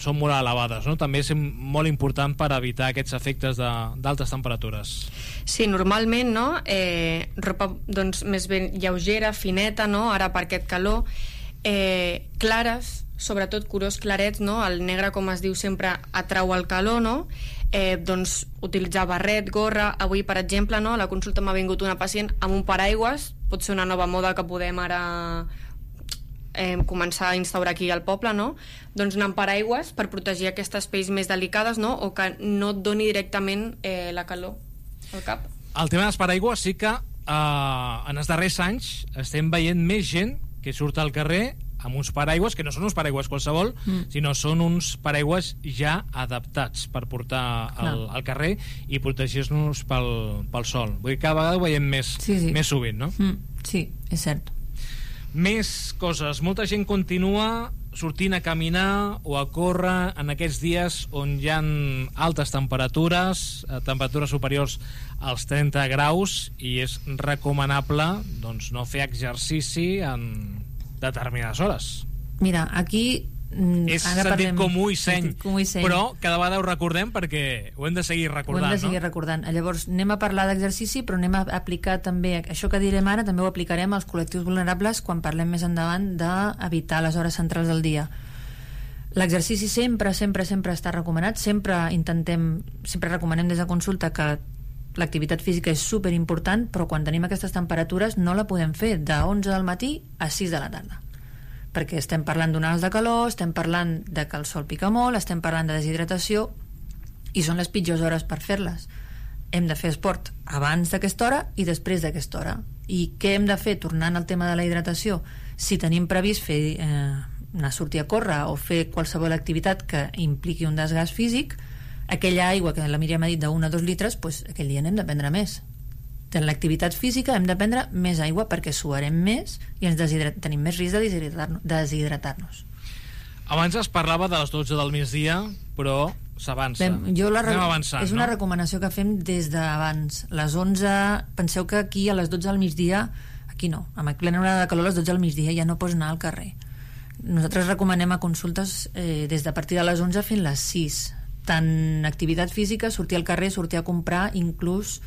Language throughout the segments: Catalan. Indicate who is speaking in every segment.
Speaker 1: són molt elevades, no? També és molt important per evitar aquests efectes d'altes temperatures.
Speaker 2: Sí, normalment, no? Ropa doncs, més ben lleugera, fineta, no? Ara per aquest calor, clares, sobretot colors clarets, no? El negre, com es diu sempre, atrau el calor, no? Doncs utilitzar barret, gorra. Avui, per exemple, no? A la consulta m'ha vingut una pacient amb un paraigües, pot ser una nova moda que podem ara començar a instaurar aquí al poble, no? Doncs anar amb paraigües per protegir aquestes pells més delicades, no? O que no et doni directament la calor al cap.
Speaker 1: El tema dels paraigües sí que en els darrers anys estem veient més gent que surt al carrer amb uns paraigües, que no són uns paraigües qualsevol, sinó són uns paraigües ja adaptats per portar al carrer i protegir-nos pel sol. Vull dir, cada vegada ho veiem més sovint, no?
Speaker 3: Sí, és cert.
Speaker 1: Més coses. Molta gent continua sortint a caminar o a córrer en aquests dies on hi ha altes temperatures, temperatures superiors als 30 graus, i és recomanable doncs, no fer exercici en determinades hores.
Speaker 3: Mira, aquí
Speaker 1: és sentit comú i seny, però cada vegada ho recordem perquè ho hem de seguir recordant.
Speaker 3: Recordant. Llavors anem a parlar d'exercici, però anem a aplicar també això que direm ara, també ho aplicarem als col·lectius vulnerables quan parlem més endavant d'evitar les hores centrals del dia. L'exercici sempre està recomanat, sempre recomanem des de consulta que l'activitat física és superimportant, però quan tenim aquestes temperatures no la podem fer de 11 del matí a 6 de la tarda, perquè estem parlant d'onades de calor, estem parlant de que el sol pica molt, estem parlant de deshidratació, i són les pitjors hores per fer-les. Hem de fer esport abans d'aquesta hora i després d'aquesta hora. I què hem de fer? Tornant al tema de la hidratació, si tenim previst anar a sortir a córrer o fer qualsevol activitat que impliqui un desgast físic, aquella aigua que la Míriam ha dit d'1 a 2 litres, doncs aquell dia n'hem de prendre més. En l'activitat física hem de prendre més aigua perquè suarem més i ens tenim més risc de deshidratar-nos.
Speaker 1: Abans es parlava de les 12 del migdia, però s'avança. Anem avançant,
Speaker 3: és una recomanació que fem des d'abans. Les 11, penseu que aquí a les 12 del migdia, aquí no, amb plena hora de calor a les 12 del migdia ja no pots anar al carrer. Nosaltres recomanem a consultes des de partir de les 11 fins a les 6. Tant activitat física, sortir al carrer, sortir a comprar, inclús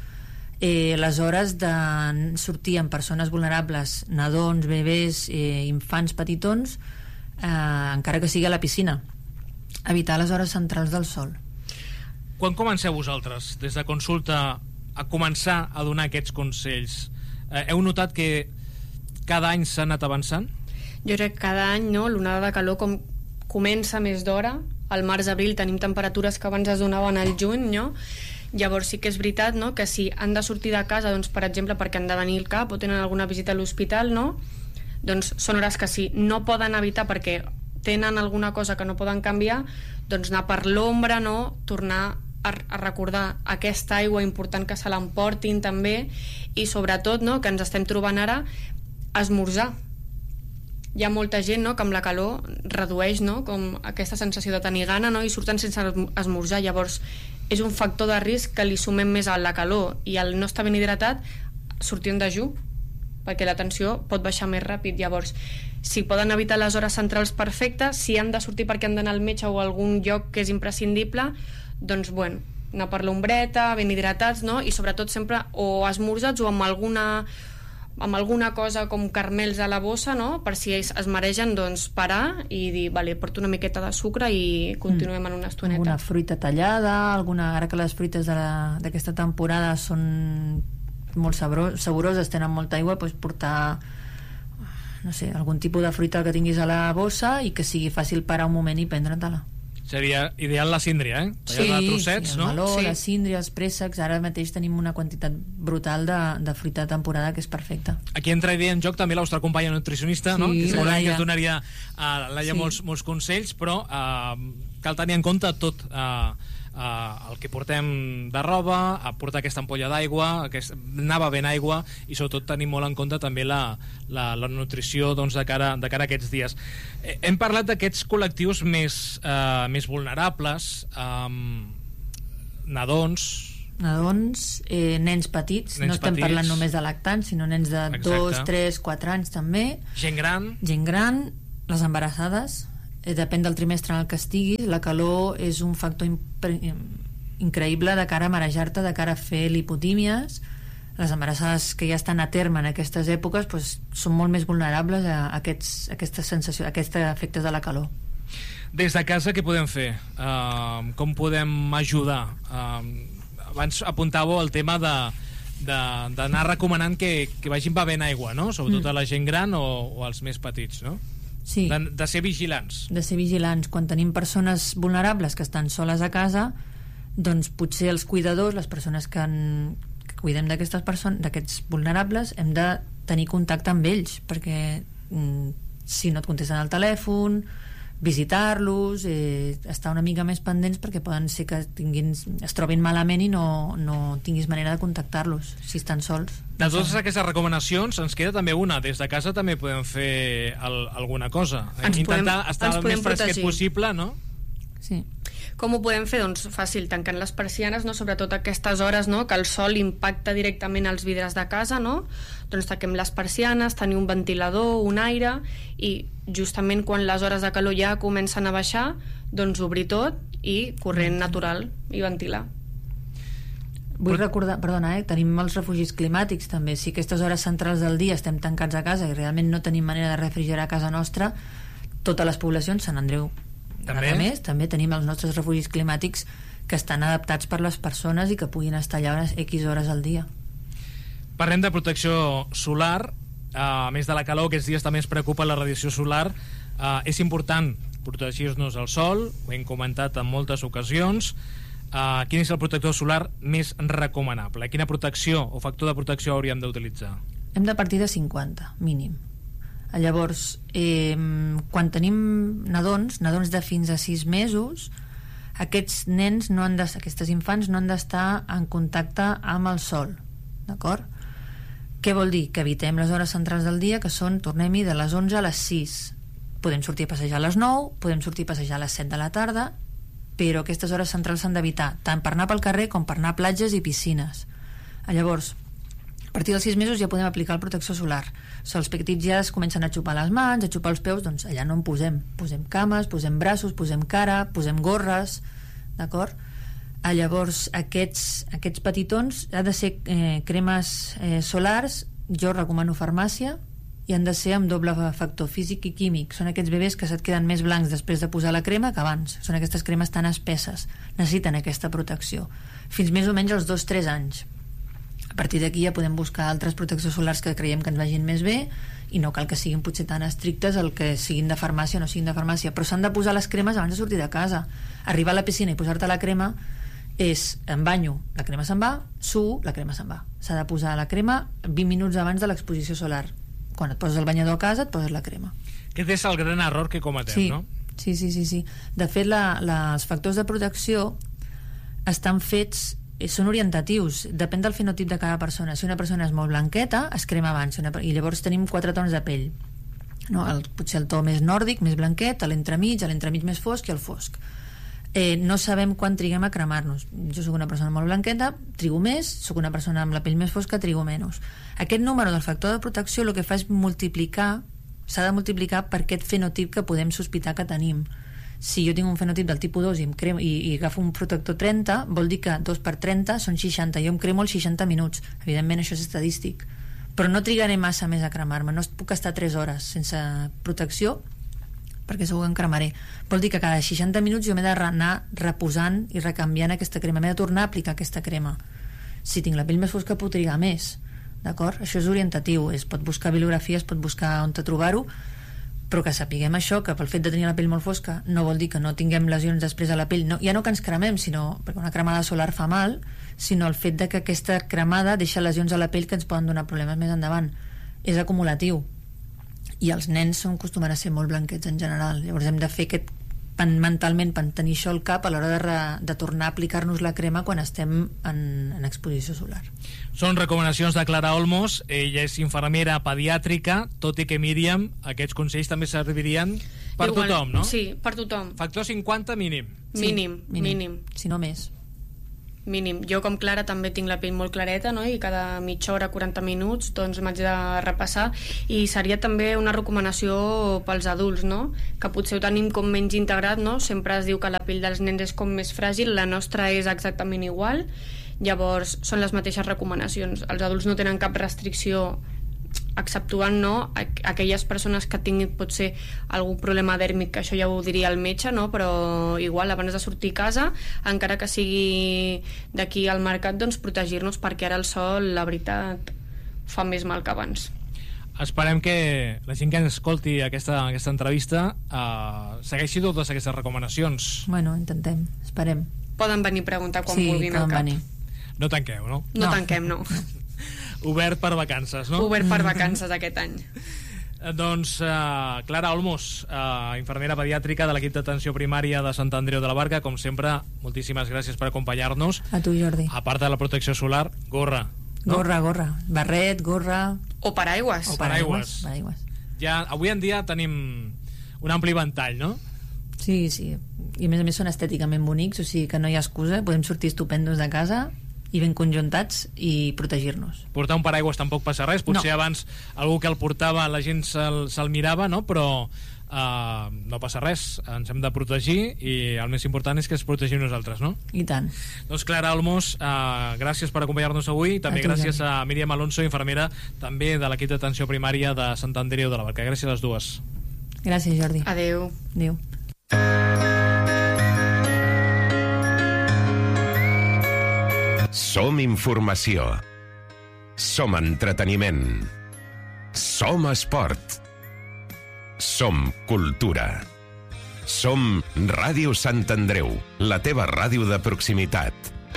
Speaker 3: les hores de sortir amb persones vulnerables, nadons, bebès, infants petitons, encara que sigui a la piscina. Evitar les hores centrals del sol.
Speaker 1: Quan comenceu vosaltres, des de consulta, a començar a donar aquests consells? Heu notat que cada any s'ha anat avançant?
Speaker 2: Jo crec que cada any, no, l'onada de calor com comença més d'hora. Al març-abril tenim temperatures que abans es donaven al juny, no? Llavors sí que és veritat, no?, que si han de sortir de casa, doncs, per exemple, perquè han de venir al CAP o tenen alguna visita a l'hospital, no?, doncs són hores que si no poden evitar perquè tenen alguna cosa que no poden canviar, doncs anar per l'ombra, no?, tornar a recordar aquesta aigua important que se l'emportin també, i sobretot, no?, que ens estem trobant ara, esmorzar. Hi ha molta gent, no?, que amb la calor redueix, no?, com aquesta sensació de tenir gana, no?, i surten sense esmorzar. Llavors és un factor de risc que li sumem més a la calor, i al no estar ben hidratat sortir en dejú, perquè la tensió pot baixar més ràpid. Llavors, si poden evitar les hores centrals perfectes, si han de sortir perquè han d'anar al metge o a algun lloc que és imprescindible, doncs bueno, anar per l'ombreta, ben hidratats, no?, i sobretot sempre o esmorzats o amb alguna cosa com caramels a la bossa, no?, per si es maregen, doncs parar i dir, vale, porto una miqueta de sucre i continuem en una estoneta.
Speaker 3: Alguna fruita tallada, ara que les fruites d'aquesta temporada són molt saboroses, tenen molta aigua, doncs portar, no sé, algun tipus de fruita que tinguis a la bossa i que sigui fàcil parar un moment i prendre-te-la.
Speaker 1: Seria ideal la síndria,
Speaker 3: Sí,
Speaker 1: trossets,
Speaker 3: el meló, la síndria, els préssecs. Ara mateix tenim una quantitat brutal de fruita de temporada que és perfecta.
Speaker 1: Aquí entraria en joc també la vostra companya nutricionista, no?, que segurament que es donaria a Laia molts consells, però cal tenir en compte tot el que portem de roba, a portar aquesta ampolla d'aigua, anar bevent aigua, i sobretot tenir molt en compte també la nutrició, doncs, de cara a aquests dies. Hem parlat d'aquests col·lectius més vulnerables, nadons,
Speaker 3: nens petits, no estem parlant només de lactants, sinó nens de 2, 3, 4 anys també,
Speaker 1: gent gran,
Speaker 3: les embarassades, depèn del trimestre en el que estiguis, la calor és un factor increïble de cara a marejar-te, de cara a fer lipotímies. Les embarassades que ja estan a terme en aquestes èpoques doncs, són molt més vulnerables a aquesta sensació, a aquests efectes de la calor.
Speaker 1: Des de casa què podem fer? Com podem ajudar? Abans apuntàveu el tema d'anar recomanant que vagin bevent aigua, no? Sobretot a la gent gran o als més petits, no?
Speaker 3: Sí.
Speaker 1: De ser vigilants.
Speaker 3: De ser vigilants. Quan tenim persones vulnerables que estan soles a casa, doncs potser els cuidadors, les persones que cuidem d'aquestes persones, d'aquests vulnerables, hem de tenir contacte amb ells, perquè si no et contesten al telèfon, visitar-los, estar una mica més pendents, perquè poden ser que es trobin malament i no tinguis manera de contactar-los si estan sols.
Speaker 1: De totes aquestes recomanacions ens queda també una. Des de casa també podem fer alguna cosa. Intentar estar el més fresquet possible, no?
Speaker 3: Sí.
Speaker 2: Com ho podem fer? Doncs fàcil, tancant les persianes, no? Sobretot a aquestes hores, no? Que el sol impacta directament als vidres de casa, no? Doncs tanquem les persianes, tenir un ventilador, un aire, i justament quan les hores de calor ja comencen a baixar, doncs obrir tot i corrent natural i ventilar.
Speaker 3: Vull recordar, perdona, tenim els refugis climàtics també. Si aquestes hores centrals del dia estem tancats a casa i realment no tenim manera de refrigerar a casa nostra, totes les poblacions, Sant Andreu també tenim els nostres refugis climàtics que estan adaptats per les persones i que puguin estar allà X hores al dia.
Speaker 1: Parlem de protecció solar. A més de la calor, aquests dies també ens preocupa la radiació solar. És important protegir-nos al sol, ho hem comentat en moltes ocasions. Quin és el protector solar més recomanable? Quina protecció o factor de protecció hauríem d'utilitzar?
Speaker 3: Hem de partir de 50, mínim. Llavors, quan tenim nadons de fins a 6 mesos, aquests nens aquestes infants no han d'estar en contacte amb el sol, d'acord? Què vol dir? Que evitem les hores centrals del dia, que són, tornem-hi, de les 11 a les 6. Podem sortir a passejar a les 9, podem sortir a passejar a les 7 de la tarda, però aquestes hores centrals s'han d'evitar, tant per anar pel carrer com per anar a platges i piscines. Llavors, a partir dels 6 mesos ja podem aplicar el protecció solar. Els petits ja es comencen a xupar les mans, a xupar els peus, doncs allà no en posem. Posem cames, posem braços, posem cara, posem gorres, d'acord? Llavors, aquests petitons ha de ser cremes solars, jo recomano farmàcia, i han de ser amb doble factor físic i químic. Són aquests bebès que se't queden més blancs després de posar la crema que abans. Són aquestes cremes tan espesses. Necessiten aquesta protecció. Fins més o menys als 2-3 anys. A partir d'aquí ja podem buscar altres proteccions solars que creiem que ens vagin més bé i no cal que siguin potser tan estrictes el que siguin de farmàcia o no siguin de farmàcia, però s'han de posar les cremes abans de sortir de casa. Arribar a la piscina i posar-te la crema és em banyo, la crema se'n va, suo, la crema se'n va. S'ha de posar la crema 20 minuts abans de l'exposició solar. Quan et poses el banyador a casa et poses la crema.
Speaker 1: Aquest és el gran error que cometem, no?
Speaker 3: Sí. De fet, els factors de protecció estan fets, són orientatius, depèn del fenotip de cada persona. Si una persona és molt blanqueta, es crema abans, i llavors tenim 4 tons de pell, no? Potser el to més nòrdic, més blanquet, l'entremig més fosc i el fosc. No sabem quan triguem a cremar-nos. Jo sóc una persona molt blanqueta, trigo més, sóc una persona amb la pell més fosca, trigo menys. Aquest número del factor de protecció el que fa és multiplicar, s'ha de multiplicar per aquest fenotip que podem sospitar que tenim. Si jo tinc un fenotip del tipus 2 i agafo un protector 30, vol dir que 2 per 30 són 60. Jo em cremo els 60 minuts. Evidentment això és estadístic. Però no trigaré massa més a cremar-me. No puc estar 3 hores sense protecció perquè segur que em cremaré. Vol dir que cada 60 minuts jo m'he d'anar reposant i recanviant aquesta crema. M'he de tornar a aplicar aquesta crema. Si tinc la pell més fosca puc trigar més. D'acord? Això és orientatiu. Es pot buscar bibliografies, es pot buscar on trobar-ho, però que sapiguem això, que pel fet de tenir la pell molt fosca no vol dir que no tinguem lesions després a la pell, ja no que ens cremem, sinó perquè una cremada solar fa mal, sinó el fet de que aquesta cremada deixa lesions a la pell que ens poden donar problemes més endavant. És acumulatiu, i els nens acostumen a ser molt blanquets en general. Llavors hem de fer aquest mentalment per tenir això al cap a l'hora de tornar a aplicar-nos la crema quan estem en exposició solar.
Speaker 1: Són recomanacions de Clara Olmos. Ella és infermera pediàtrica, tot i que, Míriam, aquests consells també servirien per tothom, no?
Speaker 2: Sí, per tothom.
Speaker 1: Factor 50 mínim.
Speaker 2: Mínim.
Speaker 3: Si no més.
Speaker 2: mínim. Jo, com Clara, també tinc la pell molt clareta, no? I cada mitja hora, 40 minuts, doncs m'haig de repassar. I seria també una recomanació pels adults, no? Que potser ho tenim com menys integrat, no? Sempre es diu que la pell dels nens és com més fràgil, la nostra és exactament igual. Llavors, són les mateixes recomanacions. Els adults no tenen cap restricció, exceptuant, no, aquelles persones que tinguin potser algun problema dèrmic, que això ja ho diria el metge, no? Però igual abans de sortir a casa, encara que sigui d'aquí al mercat, doncs protegir-nos, perquè ara el sol, la veritat, fa més mal que abans.
Speaker 1: Esperem que la gent que ens escolti aquesta entrevista segueixi totes aquestes recomanacions.
Speaker 3: Bueno, intentem, esperem.
Speaker 2: Poden venir a preguntar quan vulguin al cap.
Speaker 3: Venir.
Speaker 1: No tanqueu, no?
Speaker 2: No tanquem, no.
Speaker 1: Obert per vacances, no?
Speaker 2: Obert per vacances aquest any.
Speaker 1: Doncs Clara Olmos, infermera pediàtrica de l'equip d'atenció primària de Sant Andreu de la Barca, com sempre, moltíssimes gràcies per acompanyar-nos.
Speaker 3: A tu, Jordi.
Speaker 1: A part de la protecció solar, gorra. No?
Speaker 3: Gorra. Barret, gorra...
Speaker 2: O paraigües.
Speaker 3: Paraigües.
Speaker 1: Ja, avui en dia tenim un ampli ventall, no?
Speaker 3: Sí. I a més són estèticament bonics, o sigui que no hi ha excusa, podem sortir estupendos de casa i ben conjuntats i protegir-nos.
Speaker 1: Portar un paraigües tampoc passa res, potser abans algú que el portava la gent se'l mirava, no? Però no passa res, ens hem de protegir i el més important és que es protegim nosaltres, no?
Speaker 3: I tant.
Speaker 1: Doncs Clara Olmos, gràcies per acompanyar-nos avui, també gràcies a Míriam Alonso, infermera també de l'equip d'atenció primària de Sant Andreu de la Barca. Gràcies a les dues.
Speaker 3: Gràcies, Jordi.
Speaker 2: Adeu.
Speaker 4: Som informació. Som entreteniment. Som esport. Som cultura. Som Ràdio Sant Andreu, la teva ràdio de proximitat.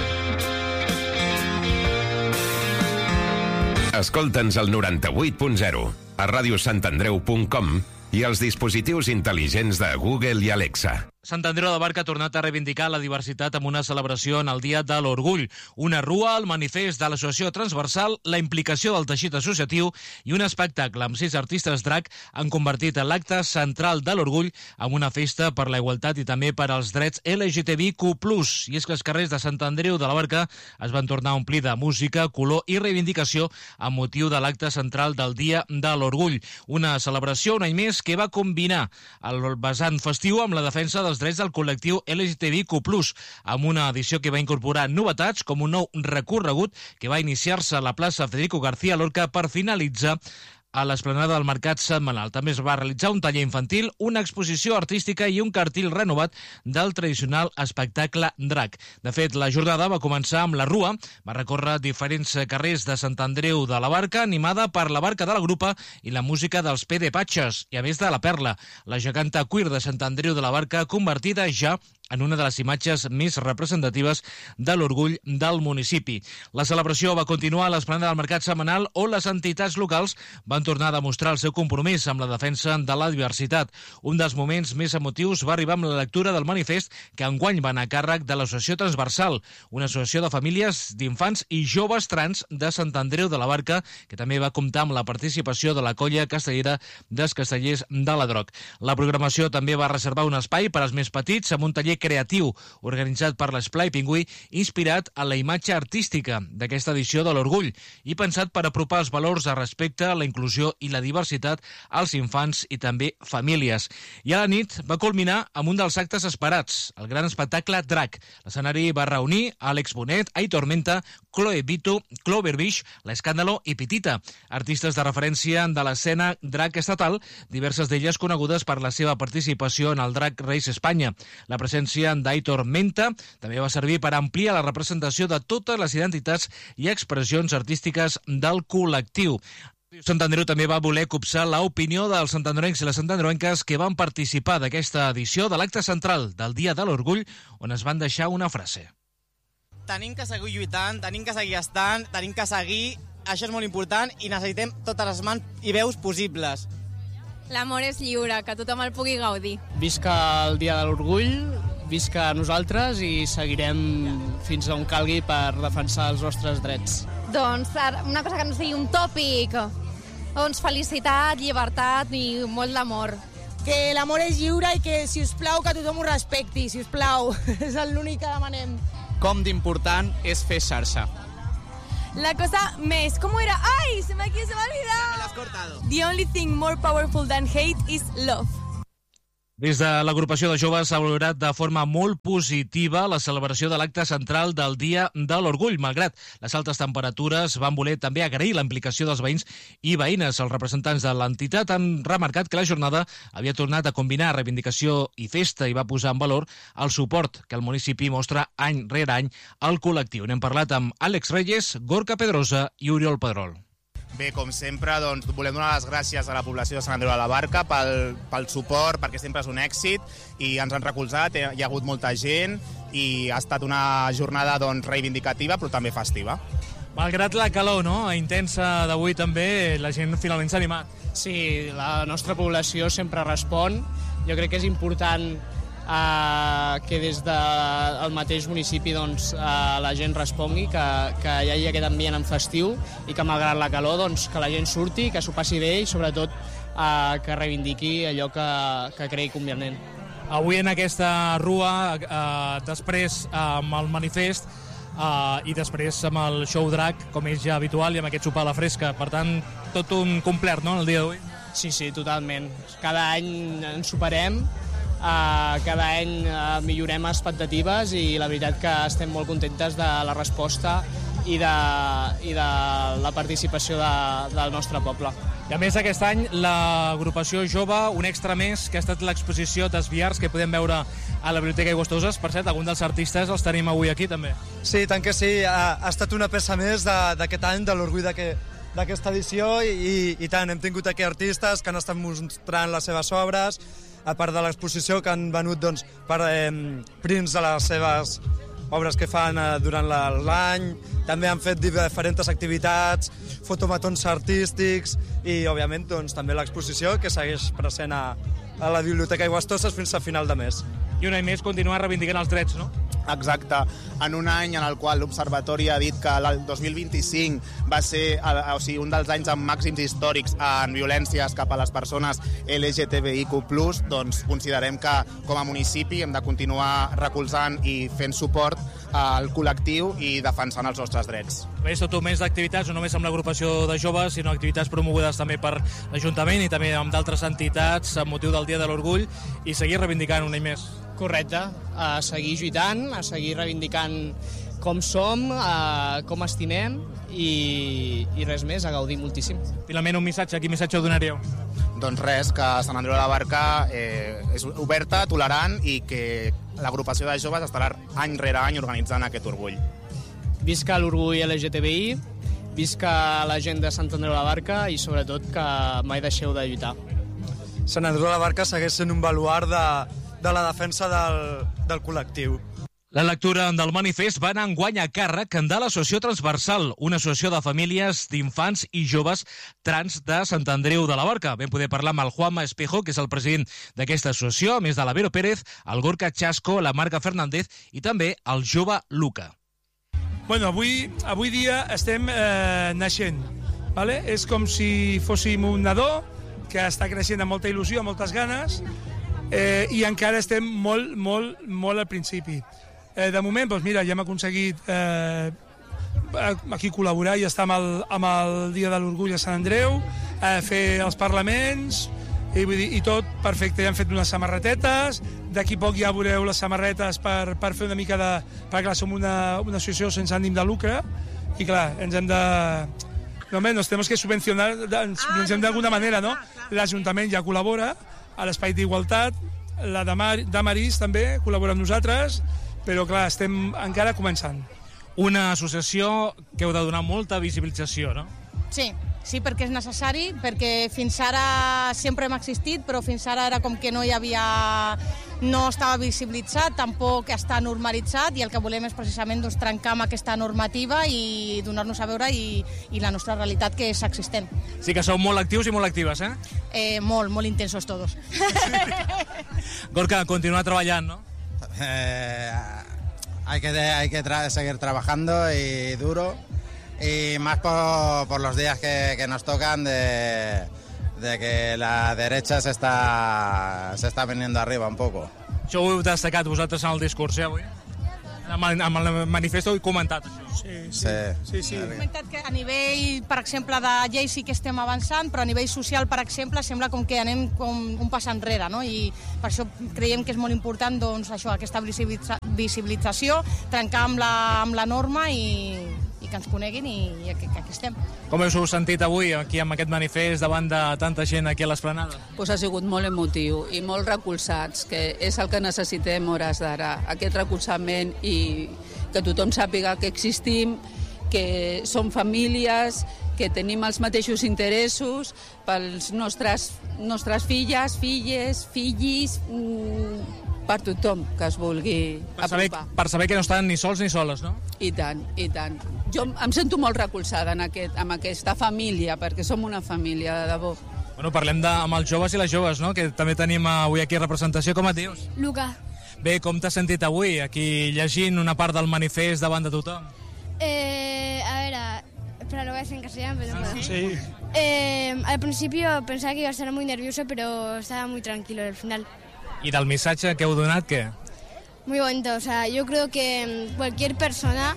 Speaker 4: Escolta'ns al 98.0, a radiosantandreu.com i als dispositius intel·ligents de Google i Alexa.
Speaker 1: Sant Andreu de la Barca ha tornat a reivindicar la diversitat amb una celebració en el Dia de l'Orgull, una rua, el manifest de l'associació transversal, la implicació del teixit associatiu i un espectacle amb 6 artistes drac han convertit l'acte central de l'Orgull en una festa per la igualtat i també per als drets LGTBIQ+. I és que els carrers de Sant Andreu de la Barca es van tornar a omplir de música, color i reivindicació amb motiu de l'acte central del Dia de l'Orgull. Una celebració, un any més, que va combinar el vessant festiu amb la defensa dels drets del col·lectiu LGTBIQ+, amb una edició que va incorporar novetats com un nou recorregut que va iniciar-se a la plaça Federico García Lorca per finalitzar a l'esplanada del Mercat Setmanal. També es va realitzar un taller infantil, una exposició artística i un cartell renovat del tradicional espectacle drac. De fet, la jornada va començar amb la rua, va recórrer diferents carrers de Sant Andreu de la Barca, animada per la barca de la Grupa i la música dels PD Patxes, i a més de la Perla, la geganta queer de Sant Andreu de la Barca, convertida ja en una de les imatges més representatives de l'orgull del municipi. La celebració va continuar a l'esplanada del Mercat Setmanal, on les entitats locals van tornar a demostrar el seu compromís amb la defensa de la diversitat. Un dels moments més emotius va arribar amb la lectura del manifest que enguany va anar a càrrec de l'Associació Transversal, una associació de famílies d'infants i joves trans de Sant Andreu de la Barca, que també va comptar amb la participació de la colla castellera dels castellers de la Droc. La programació també va reservar un espai per als més petits amb un taller creatiu organitzat per l'Esplai Pingüí, inspirat en la imatge artística d'aquesta edició de l'Orgull i pensat per apropar els valors de respecte, la inclusió i la diversitat als infants i també famílies. I a la nit va culminar amb un dels actes esperats, el gran espectacle Drac. L'escenari va reunir Àlex Bonet, Aitor Menta, Chloe Vito, Clover Beach, l'Escàndalo i Pitita, artistes de referència de l'escena Drac estatal, diverses d'elles conegudes per la seva participació en el Drac Race Espanya. La presència d'Aitor Menta també va servir per ampliar la representació de totes les identitats i expressions artístiques del col·lectiu. Sant Andreu també va voler copsar l'opinió dels santandreuencs i les santandreuenques que van participar d'aquesta edició de l'acte central del Dia de l'Orgull, on es van deixar una frase.
Speaker 5: Tenim que seguir lluitant, tenim que seguir estant, tenim que seguir, això és molt important i necessitem totes les mans i veus possibles.
Speaker 6: L'amor és lliure, que tothom el pugui gaudir.
Speaker 7: Visca el Dia de l'Orgull, visca nosaltres i seguirem fins on calgui per defensar els nostres drets.
Speaker 6: Doncs una cosa que no sigui un tòpic, doncs felicitat, llibertat i molt d'amor.
Speaker 8: Que l'amor és lliure i que, si us plau, que tothom ho respecti, si us plau. És l'únic que demanem.
Speaker 7: com d'important és fer xarxa.
Speaker 8: La cosa més, ¿cómo era? ¡Ay! Se me ha olvidado.
Speaker 5: Me lo has cortado.
Speaker 8: The only thing more powerful than hate is love.
Speaker 1: Des de l'agrupació de joves s'ha valorat de forma molt positiva la celebració de l'acte central del Dia de l'Orgull. Malgrat les altes temperatures, van voler també agrair la implicació dels veïns i veïnes. Els representants de l'entitat han remarcat que la jornada havia tornat a combinar reivindicació i festa i va posar en valor el suport que el municipi mostra any rere any al col·lectiu. N'hem parlat amb Àlex Reyes, Gorka Pedrosa i Oriol Pedrol.
Speaker 9: Bé, com sempre, doncs, volem donar les gràcies a la població de Sant Andreu de la Barca pel suport, perquè sempre és un èxit i ens han recolzat, hi ha hagut molta gent i ha estat una jornada doncs, reivindicativa però també festiva.
Speaker 1: Malgrat la calor intensa d'avui també, la gent finalment s'ha animat.
Speaker 7: Sí, la nostra població sempre respon. Jo crec que és important que des del mateix municipi doncs, la gent respongui, que hi hagi aquest ambient en festiu i que malgrat la calor doncs, que la gent surti, que s'ho passi bé i sobretot que reivindiqui allò que cregui convenient.
Speaker 1: Avui en aquesta rua, després amb el manifest i després amb el show drag, com és ja habitual, i amb aquest sopar a la fresca. Per tant, tot un complet, no?, el dia d'avui.
Speaker 7: Sí, totalment. Cada any ens superem, cada any millorem expectatives i la veritat que estem molt contentes de la resposta i de la participació del nostre poble.
Speaker 1: I a més, aquest any, l'agrupació jove, un extra més, que ha estat l'exposició Desviars, que podem veure a la Biblioteca Aigüestoses. Per cert, algun dels artistes els tenim avui aquí, també.
Speaker 10: Sí, tant que sí. Ha estat una peça més d'aquest any, de l'orgull d'aquesta edició, i tant, hem tingut aquí artistes que han estat mostrant les seves obres, a part de l'exposició que han venut doncs, prints de les seves obres que fan durant l'any. També han fet diferents activitats, fotomatons artístics i, òbviament, doncs, també l'exposició que segueix present a la Biblioteca Aigüestoses fins a final de mes.
Speaker 1: I un any més continuar reivindicant els drets, no?
Speaker 9: Exacte. En un any en el qual l'Observatori ha dit que el 2025 va ser un dels anys amb màxims històrics en violències cap a les persones LGTBIQ+, doncs considerem que com a municipi hem de continuar recolzant i fent suport al col·lectiu i defensant els nostres drets.
Speaker 1: Bé, és tot un mes d'activitats, no només amb l'agrupació de joves, sinó activitats promogudes també per l'Ajuntament i també amb d'altres entitats amb motiu del Dia de l'Orgull, i seguir reivindicant un any més.
Speaker 7: Correcte, a seguir lluitant, a seguir reivindicant com som, com estimem i res més, a gaudir moltíssim.
Speaker 1: Finalment, un missatge. Quin missatge donaríeu?
Speaker 9: Doncs res, que Sant Andreu de la Barca és oberta, tolerant i que l'agrupació de joves estarà any rere any organitzant aquest orgull.
Speaker 7: Visca l'orgull LGTBI, visca la gent de Sant Andreu de la Barca i sobretot que mai deixeu de lluitar.
Speaker 10: Sant Andreu de la Barca segueix sent un baluard de la defensa del col·lectiu.
Speaker 1: La lectura del manifest va anar enguany a càrrec de l'Associació Transversal, una associació de famílies, d'infants i joves trans de Sant Andreu de la Barca. Vam poder parlar amb el Juanma Espejo, que és el president d'aquesta associació, a més de la Vero Pérez, el Gorka Chasco, la Marga Fernández i també el jove Luca.
Speaker 11: Bueno, avui dia estem naixent. Vale? És com si fóssim un nadó que està creixent amb molta il·lusió, amb moltes ganes, i encara estem molt al principi. De moment, doncs mira, ja hem aconseguit aquí col·laborar i estar amb el Dia de l'Orgull a Sant Andreu, fer els parlaments i tot perfecte. Ja hem fet unes samarretetes, d'aquí poc ja veureu les samarretes per fer una mica de... perquè clar, som una associació sense ànim de lucre i clar, ens hem de... nos tenemos que subvencionar, ens hem d'alguna manera, no? L'Ajuntament ja col·labora, a l'Espai d'Igualtat, la Damaris també col·labora amb nosaltres, però clar, estem encara començant.
Speaker 1: Una associació que heu de donar molta visibilització, no?
Speaker 12: Sí, perquè és necessari, perquè fins ara sempre hem existit, però fins ara era com que no estava visibilitzat, tampoc està normalitzat, i el que volem és precisament doncs, trencar amb aquesta normativa i donar-nos a veure i la nostra realitat que és existent.
Speaker 1: Sí que sou molt actius i molt actives,
Speaker 12: Molt intensos todos.
Speaker 1: Gorka, continuar treballant, no?
Speaker 13: Hay que seguir trabajando y duro, y más por los días que nos tocan de que la derecha se está viniendo arriba un poco.
Speaker 1: Això ho heu destacat vosaltres en el discurs, avui? Amb el manifest ho he comentat, això.
Speaker 12: Sí. He comentat que a nivell, per exemple, de llei sí que estem avançant, però a nivell social, per exemple, sembla com que anem com un pas enrere, no? I per això creiem que és molt important, doncs, això, aquesta visibilització, trencar amb la norma i que ens coneguin i aquí estem.
Speaker 1: Com us heu sentit avui aquí amb aquest manifest davant de tanta gent aquí a l'Esplanada?
Speaker 14: Pues ha sigut molt emotiu i molt recolzats, que és el que necessitem hores d'ara, aquest recolzament i que tothom sàpiga que existim, que som famílies, que tenim els mateixos interessos pels nostres filles, fills, per tothom que es vulgui apropar.
Speaker 1: Per saber que no estan ni sols ni soles, no?
Speaker 14: I tant, i tant. Jo em sento molt recolzada amb aquesta família, perquè som una família, de debò.
Speaker 1: Bueno, parlem amb els joves i les joves, no? Que també tenim avui aquí representació. Com et dius?
Speaker 15: Luca.
Speaker 1: Bé, com t'has sentit avui, aquí llegint una part del manifest davant de tothom?
Speaker 15: A ver, espera, lo voy a hacer en castellano, pero no puedo.
Speaker 1: Sí.
Speaker 15: Al principio pensaba que iba a estar muy nervioso, pero estaba muy tranquilo al final.
Speaker 1: I del missatge que heu donat, què?
Speaker 15: Muy bonito, o sea, yo creo que cualquier persona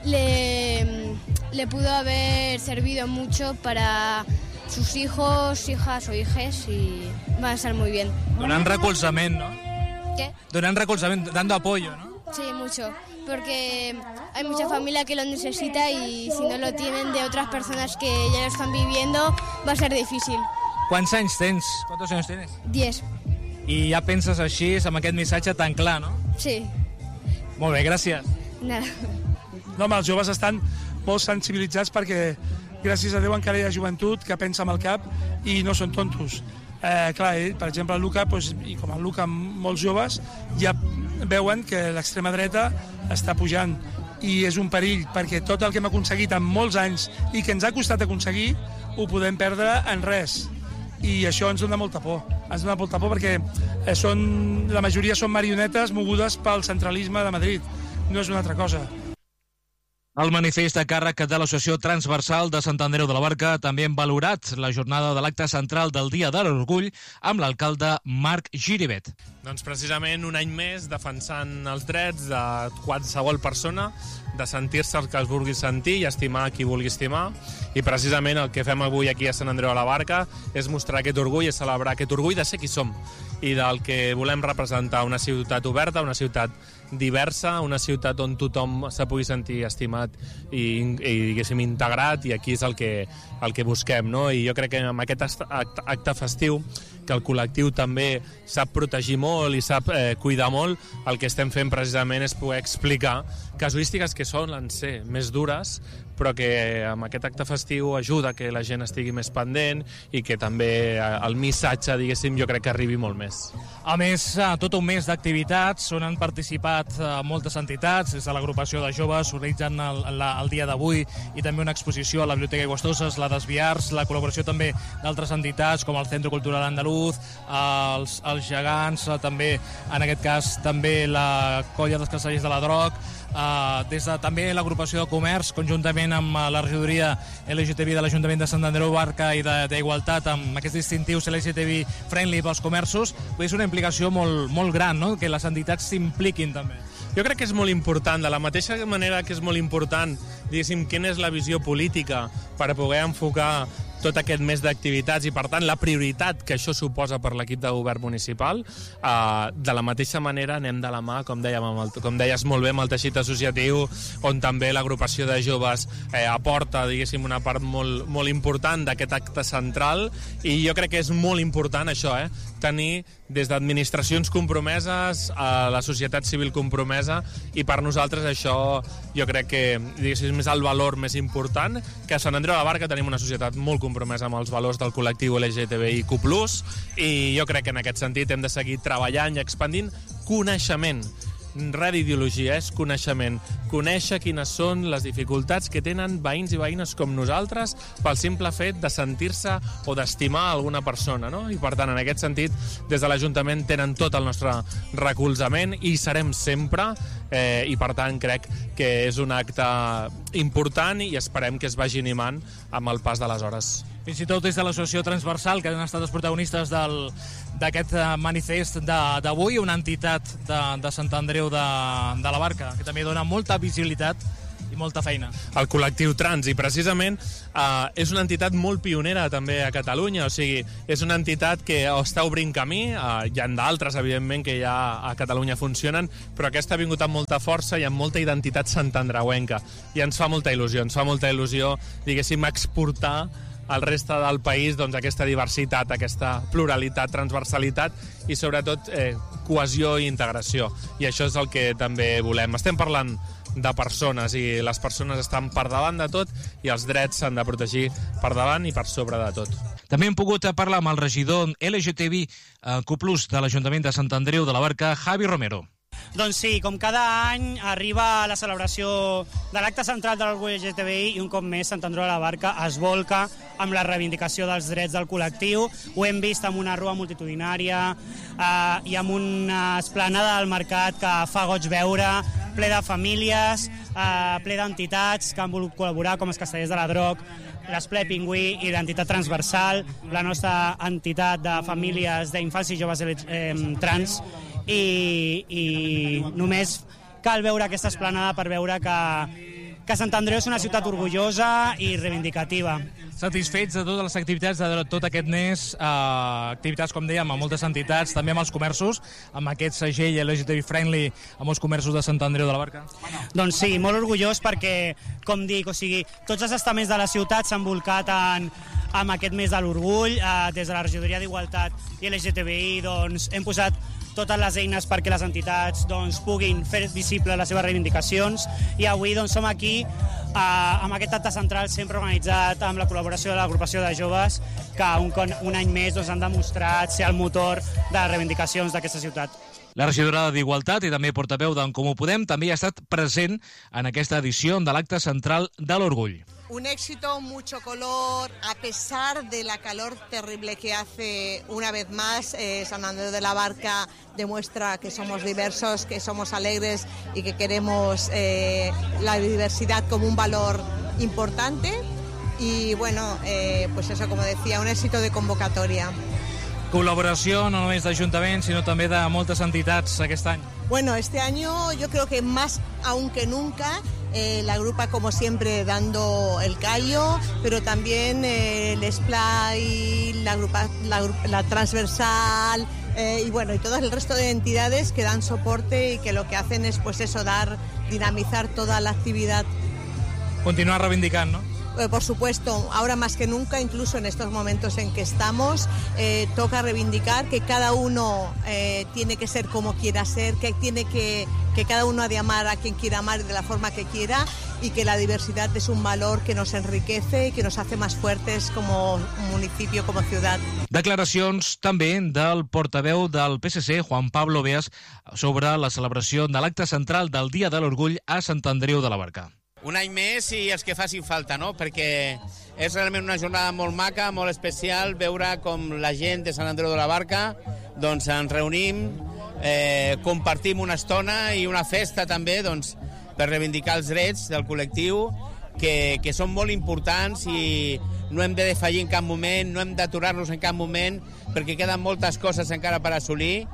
Speaker 15: le pudo haber servido mucho para sus hijos, hijas o hijes y van a estar muy bien.
Speaker 1: Donant recolzament, no?
Speaker 15: ¿Qué?
Speaker 1: Donant recolzament, dando apoyo, ¿no?
Speaker 15: Sí, mucho, porque hay mucha familia que lo necesita y si no lo tienen de otras personas que ya lo están viviendo, va a ser difícil.
Speaker 1: Quants anys tens? ¿Cuántos años tienes?
Speaker 15: 10.
Speaker 1: I ja penses així, amb aquest missatge tan clar, no?
Speaker 15: Sí.
Speaker 1: Molt bé, gràcies.
Speaker 15: Nada.
Speaker 11: No, home, els joves estan molt sensibilitzats perquè, gràcies a Déu, encara hi ha joventut que pensa amb el cap i no són tontos. Clar, per exemple, el Luca, i com el Luca, molts joves, ja veuen que l'extrema dreta està pujant i és un perill, perquè tot el que hem aconseguit en molts anys i que ens ha costat aconseguir, ho podem perdre en res. I això ens dona molta por. Ens dona molta por perquè la majoria són marionetes mogudes pel centralisme de Madrid. No és una altra cosa.
Speaker 1: El manifest a càrrec de l'Associació Transversal de Sant Andreu de la Barca també han valorat la jornada de l'acte central del Dia de l'Orgull amb l'alcalde Marc Giribet.
Speaker 16: Doncs precisament un any més defensant els drets de qualsevol persona, de sentir-se el que es vulgui sentir i estimar qui vulgui estimar. I precisament el que fem avui aquí a Sant Andreu de la Barca és mostrar aquest orgull i celebrar aquest orgull de ser qui som i del que volem representar, una ciutat oberta, una ciutat diversa, una ciutat on tothom se pugui sentir estimat i diguéssim, integrat, i aquí és el que busquem, no? I jo crec que amb aquest acte festiu, que el col·lectiu també sap protegir molt i sap cuidar molt, el que estem fent precisament és poder explicar casuístiques que solen ser més dures, però que amb aquest acte festiu ajuda que la gent estigui més pendent i que també el missatge, diguéssim, jo crec que arribi molt més.
Speaker 1: A més, tot un mes d'activitats on han participat moltes entitats, des de l'agrupació de joves organitzant el dia d'avui i també una exposició a la Biblioteca Aigüestoses, la d'Esbiars, la col·laboració també d'altres entitats com el Centre Cultural Andaluz, els Gegants, també en aquest cas també la Colla dels Castellers de la Droc, des de també l'agrupació de comerç, conjuntament amb la regidoria LGTBI de l'Ajuntament de Sant Andreu Barca i d'Igualtat, amb aquests distintius LGTBI friendly pels comerços, és una implicació molt gran, no? Que les entitats s'impliquin també.
Speaker 16: Jo crec que és molt important, de la mateixa manera que és molt important, diguéssim, quina és la visió política per poder enfocar tot aquest mes d'activitats i, per tant, la prioritat que això suposa per l'equip de govern municipal. De la mateixa manera anem de la mà, com deies molt bé, amb el teixit associatiu, on també l'agrupació de joves aporta, diguéssim, una part molt important d'aquest acte central, i jo crec que és molt important això, tenir des d'administracions compromeses a la societat civil compromesa, i per nosaltres això jo crec que, diguéssim, és el valor més important, que a Sant Andreu de la Barca tenim una societat molt compromesa amb els valors del col·lectiu LGTBIQ+, i jo crec que en aquest sentit hem de seguir treballant i expandint coneixement. Res d'ideologia, és coneixement. Conèixer quines són les dificultats que tenen veïns i veïnes com nosaltres pel simple fet de sentir-se o d'estimar alguna persona, no? I per tant, en aquest sentit, des de l'Ajuntament tenen tot el nostre recolzament i hi serem sempre, i per tant crec que és un acte important i esperem que es vagi animant amb el pas de les hores.
Speaker 1: Fins i tot des de l'Associació Transversal, que han estat els protagonistes d'aquest manifest d'avui, una entitat de Sant Andreu de la Barca, que també dona molta visibilitat i molta feina.
Speaker 16: El col·lectiu trans, i precisament és una entitat molt pionera també a Catalunya, o sigui, és una entitat que està obrint camí, hi ha d'altres, evidentment, que ja a Catalunya funcionen, però aquesta ha vingut amb molta força i amb molta identitat santandreuenca, i ens fa molta il·lusió, diguéssim, exportar al reste del país doncs, aquesta diversitat, aquesta pluralitat, transversalitat i sobretot cohesió i integració, i això és el que també volem. Estem parlant de persones i les persones estan per davant de tot i els drets s'han de protegir per davant i per sobre de tot.
Speaker 1: També hem pogut parlar amb el regidor LGTBIQ+ de l'Ajuntament de Sant Andreu de la Barca, Javi Romero.
Speaker 17: Doncs sí, com cada any arriba la celebració de l'acte central de l'orgull LGTBI i un cop més Sant Andreu de la Barca es volca amb la reivindicació dels drets del col·lectiu. Ho hem vist amb una rua multitudinària i amb una esplanada del mercat que fa goig veure, ple de famílies, ple d'entitats que han volgut col·laborar, com els Castellers de la Droc, l'Esplai Pingüí i l'entitat transversal, la nostra entitat de famílies d'infants i joves trans, i només cal veure aquesta esplanada per veure que Sant Andreu és una ciutat orgullosa i reivindicativa.
Speaker 1: Satisfets de totes les activitats de tot aquest mes, activitats, com dèiem, amb moltes entitats, també amb els comerços, amb aquest segell LGTBI Friendly amb els comerços de Sant Andreu de la Barca?
Speaker 17: Doncs sí, molt orgullós perquè, com dic, o sigui, tots els estaments de la ciutat s'han volcat amb aquest mes de l'orgull. Des de la regidoria d'Igualtat i LGTBI doncs, hem posat totes les eines perquè les entitats doncs, puguin fer visible les seves reivindicacions, i avui doncs, som aquí amb aquest acte central sempre organitzat amb la col·laboració de l'agrupació de joves que un any més doncs, han demostrat ser el motor de les reivindicacions d'aquesta ciutat.
Speaker 1: La regidora d'Igualtat i també portaveu d'en Comú Podem també ha estat present en aquesta edició de l'acte central de l'Orgull.
Speaker 18: Un éxito, mucho color, a pesar de la calor terrible que hace una vez más. San Andreu de la Barca demuestra que somos diversos, que somos alegres y que queremos la diversidad como un valor importante. Y bueno, pues eso, como decía, un éxito de convocatoria.
Speaker 1: Col·laboració no només d'Ajuntament, sinó també de moltes entitats aquest any.
Speaker 18: Bueno, este año yo creo que más aún que nunca, la agrupa como siempre dando el callo, pero también el Esplai, la transversal y bueno, y todo el resto de entidades que dan soporte y que lo que hacen es pues eso, dinamizar toda la actividad.
Speaker 1: Continuar reivindicant, ¿no?
Speaker 18: Por supuesto, ahora más que nunca, incluso en estos momentos en que estamos, toca reivindicar que cada uno tiene que ser como quiera ser, que cada uno ha de amar a quien quiera amar de la forma que quiera, y que la diversidad es un valor que nos enriquece y que nos hace más fuertes como municipio, como ciudad.
Speaker 1: Declaracions també del portaveu del PSC, Juan Pablo Beas, sobre la celebració de l'acte central del Dia de l'Orgull a Sant Andreu de la Barca.
Speaker 19: Un any més i els que facin falta, no? Perquè és realment una jornada molt maca, molt especial, veure com la gent de Sant Andreu de la Barca doncs ens reunim, compartim una estona i una festa també doncs, per reivindicar els drets del col·lectiu que són molt importants i no hem de defallir en cap moment, no hem d'aturar-nos en cap moment perquè queden moltes coses encara per assolir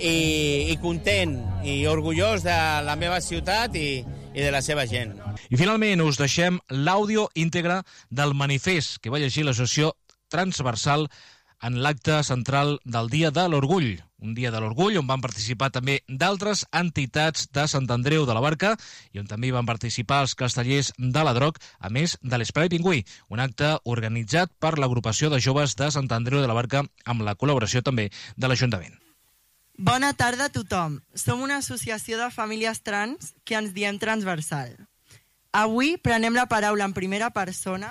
Speaker 19: i content i orgullós de la meva ciutat i de la seva gent.
Speaker 1: I finalment us deixem l'àudio íntegre del manifest que va llegir l'associació transversal en l'acte central del Dia de l'Orgull. Un Dia de l'Orgull on van participar també d'altres entitats de Sant Andreu de la Barca i on també van participar els Castellers de la Droc, a més de l'Esplai Pingüí, un acte organitzat per l'agrupació de joves de Sant Andreu de la Barca amb la col·laboració també de l'Ajuntament.
Speaker 20: Bona tarda a tothom. Som una associació de famílies trans que ens diem transversal. Avui prenem la paraula en primera persona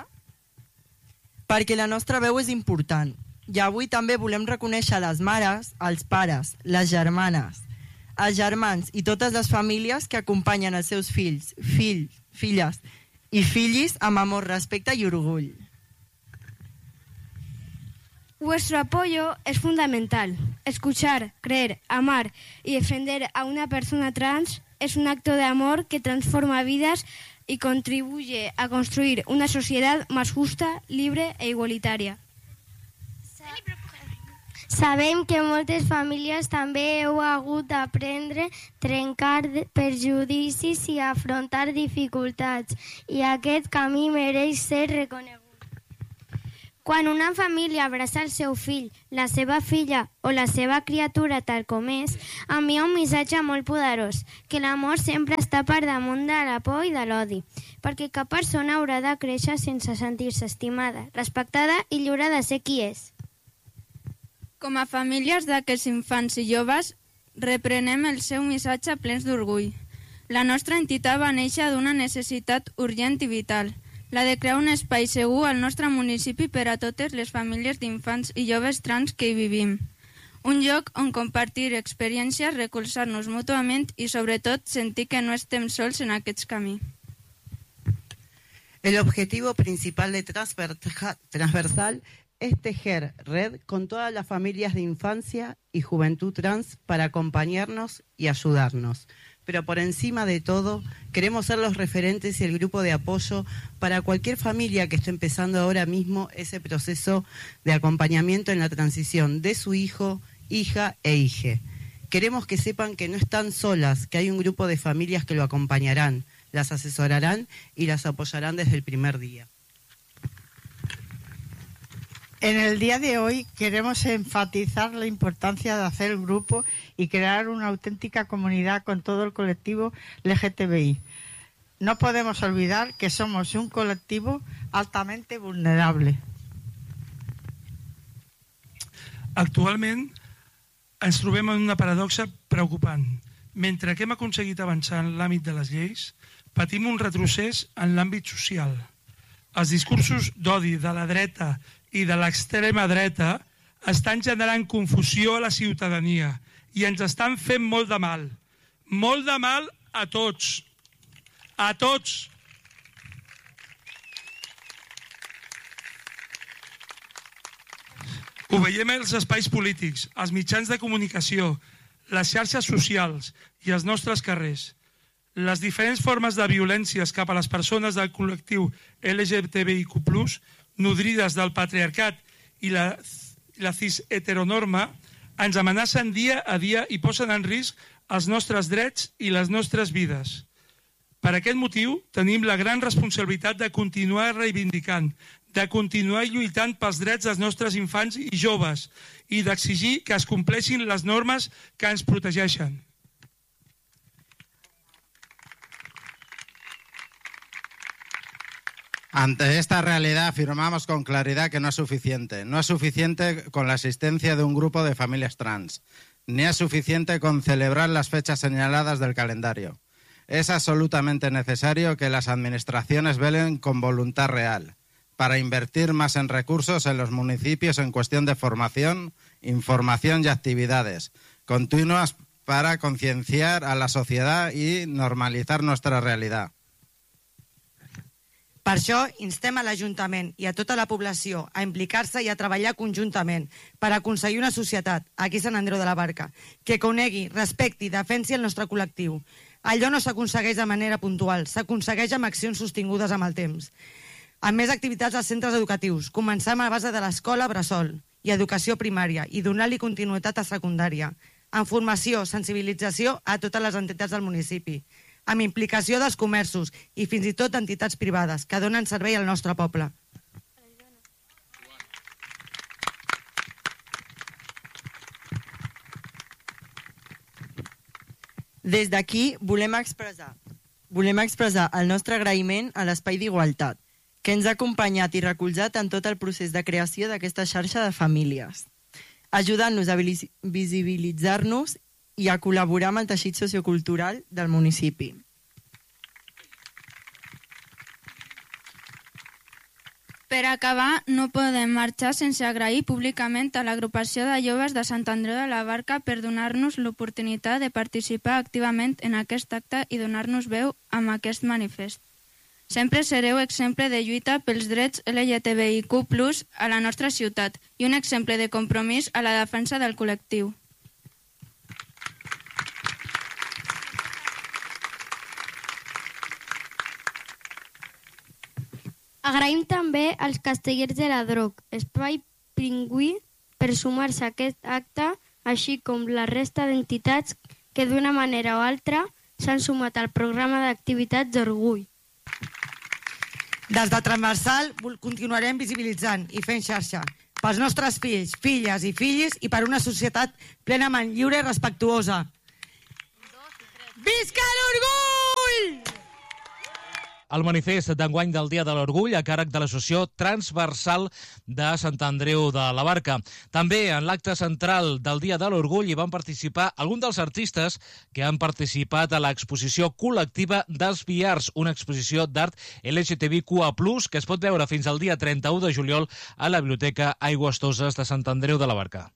Speaker 20: perquè la nostra veu és important. I avui també volem reconèixer les mares, els pares, les germanes, els germans i totes les famílies que acompanyen els seus fills, filles i fillis amb amor, respecte i orgull.
Speaker 15: Vuestro apoyo es fundamental. Escuchar, creer, amar y defender a una persona trans es un acto de amor que transforma vidas y contribuye a construir una sociedad más justa, libre e igualitaria. Sabem que moltes famílies també heu hagut d'aprendre, trencar perjudicis i afrontar dificultats, i aquest camí mereix ser reconegut. Quan una família abraça el seu fill, la seva filla o la seva criatura tal com és, envia un missatge molt poderós, que l'amor sempre està per damunt de la por i de l'odi, perquè cap persona haurà de créixer sense sentir-se estimada, respectada i lliure de ser qui és.
Speaker 21: Com a famílies d'aquests infants i joves, reprenem el seu missatge plens d'orgull. La nostra entitat va néixer d'una necessitat urgent i vital, la de crear un espai segur al nostre municipi per a totes les famílies d'infants i joves trans que hi vivim. Un lloc on compartir experiències, recolzar-nos mútuament i, sobretot, sentir que no estem sols en aquest camí.
Speaker 22: El objetivo principal de Transversal es tejer red con todas las familias de infancia y juventud trans para acompañarnos y ayudarnos. Pero por encima de todo, queremos ser los referentes y el grupo de apoyo para cualquier familia que esté empezando ahora mismo ese proceso de acompañamiento en la transición de su hijo, hija e hije. Queremos que sepan que no están solas, que hay un grupo de familias que lo acompañarán, las asesorarán y las apoyarán desde el primer día.
Speaker 23: En el día de hoy queremos enfatizar la importancia de hacer el grupo y crear una auténtica comunidad con todo el colectivo LGTBI. No podemos olvidar que somos un colectivo altamente vulnerable.
Speaker 11: Actualment ens trobem en una paradoxa preocupant. Mentre que hem aconseguit avançar en l'àmbit de les lleis, patim un retrocés en l'àmbit social. Els discursos d'odi de la dreta i de l'extrema dreta estan generant confusió a la ciutadania i ens estan fent molt de mal. Molt de mal a tots. A tots. Ho veiem als espais polítics, als mitjans de comunicació, les xarxes socials i els nostres carrers. Les diferents formes de violències cap a les persones del col·lectiu LGTBIQ+, nodrides del patriarcat i la cis-heteronorma, ens amenacen dia a dia i posen en risc els nostres drets i les nostres vides. Per aquest motiu, tenim la gran responsabilitat de continuar reivindicant, de continuar lluitant pels drets dels nostres infants i joves i d'exigir que es compleixin les normes que ens protegeixen.
Speaker 13: Ante esta realidad afirmamos con claridad que no es suficiente. No es suficiente con la existencia de un grupo de familias trans, ni es suficiente con celebrar las fechas señaladas del calendario. Es absolutamente necesario que las administraciones velen con voluntad real para invertir más en recursos en los municipios en cuestión de formación, información y actividades continuas para concienciar a la sociedad y normalizar nuestra realidad.
Speaker 22: Per això, instem a l'Ajuntament i a tota la població a implicar-se i a treballar conjuntament per aconseguir una societat, aquí a Sant Andreu de la Barca, que conegui, respecti i defensi el nostre col·lectiu. Allò no s'aconsegueix de manera puntual, s'aconsegueix amb accions sostingudes amb el temps. Amb més activitats als centres educatius, començant a base de l'escola bressol i educació primària i donar-li continuïtat a secundària, amb formació, sensibilització a totes les entitats del municipi, amb implicació dels comerços i fins i tot d'entitats privades que donen servei al nostre poble. Des d'aquí volem expressar el nostre agraïment a l'Espai d'Igualtat, que ens ha acompanyat i recolzat en tot el procés de creació d'aquesta xarxa de famílies, ajudant-nos a visibilitzar-nos i a col·laborar amb el teixit sociocultural del municipi.
Speaker 21: Per acabar, no podem marxar sense agrair públicament a l'agrupació de joves de Sant Andreu de la Barca per donar-nos l'oportunitat de participar activament en aquest acte i donar-nos veu amb aquest manifest. Sempre sereu exemple de lluita pels drets LGTBIQ+ a la nostra ciutat i un exemple de compromís a la defensa del col·lectiu.
Speaker 15: Agraïm també als Castellers de la Droc, Espai Pingüí, per sumar-se a aquest acte, així com la resta d'entitats que d'una manera o altra s'han sumat al programa d'activitats d'Orgull.
Speaker 22: Des de Transversal continuarem visibilitzant i fent xarxa pels nostres fills, filles i fills i per una societat plenament lliure i respectuosa. Visca l'Orgull!
Speaker 2: El manifest d'enguany del Dia de l'Orgull a càrrec de l'Associació Transversal de Sant Andreu de la Barca. També en l'acte central del Dia de l'Orgull hi van participar alguns dels artistes que han participat a l'exposició col·lectiva dels Viars, una exposició d'art LGTBIQA+, que es pot veure fins al dia 31 de juliol a la Biblioteca Aigües Toses de Sant Andreu de la Barca.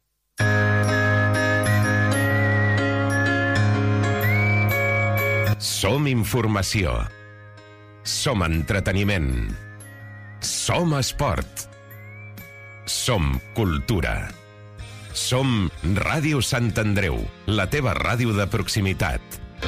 Speaker 3: Som informació. Som entreteniment. Som esport. Som cultura. Som Ràdio Sant Andreu, la teva ràdio de proximitat.